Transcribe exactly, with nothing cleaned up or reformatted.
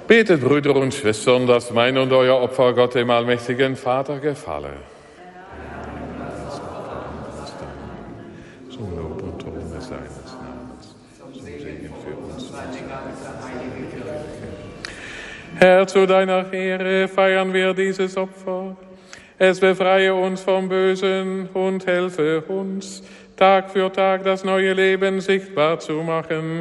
Betet, Brüder und Schwestern, dass mein und euer Opfer Gott, dem allmächtigen Vater, gefalle. Zum Lob und Ruhme seines Namens, zum Segen für uns. Herr, zu deiner Ehre feiern wir dieses Opfer. Es befreie uns vom Bösen und helfe uns, Tag für Tag das neue Leben sichtbar zu machen.